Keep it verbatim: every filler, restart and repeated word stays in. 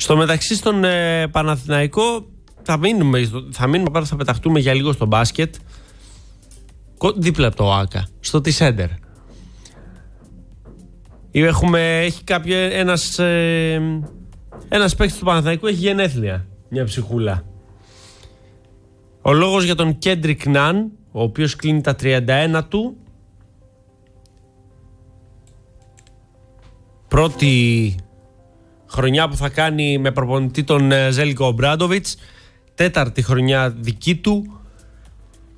Στο μεταξύ στον ε, Παναθηναϊκό θα μείνουμε, θα μείνουμε, θα πεταχτούμε για λίγο στο μπάσκετ. Δίπλα από το ΆΚΑ, στο T-Center. Έχουμε, έχει κάποιο, ένας, ε, ένας παίκτης του Παναθηναϊκού έχει γενέθλια, μια ψυχούλα. Ο λόγος για τον Κέντρικ Ναν, ο οποίος κλείνει τα τριάντα ένα του. Πρώτη χρονιά που θα κάνει με προπονητή τον Ζέλικο Ομπράντοβιτς. Τέταρτη χρονιά δική του.